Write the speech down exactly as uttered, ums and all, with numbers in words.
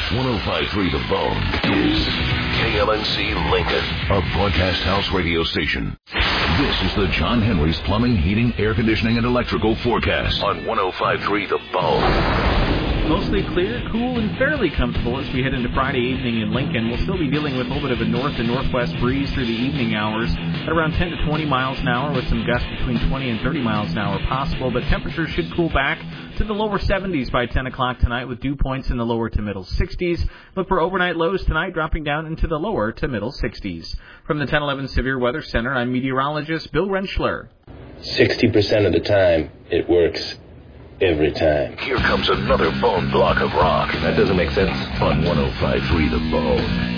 one oh five point three The Bone is K L N C Lincoln, a broadcast house radio station. This is the John Henry's Plumbing, Heating, Air Conditioning, and Electrical forecast on one oh five point three The Bone. Mostly clear, cool, and fairly comfortable as we head into Friday evening in Lincoln. We'll still be dealing with a little bit of a north and northwest breeze through the evening hours at around ten to twenty miles an hour with some gusts between twenty and thirty miles an hour possible, but temperatures should cool back to the lower seventies by ten o'clock tonight with dew points in the lower to middle sixties. Look for overnight lows tonight dropping down into the lower to middle sixties. From the ten eleven Severe Weather Center, I'm meteorologist Bill Rentschler. sixty percent of the time, it works. Every time. Here comes another bone block of rock. That doesn't make sense. On one oh five point three The Bone.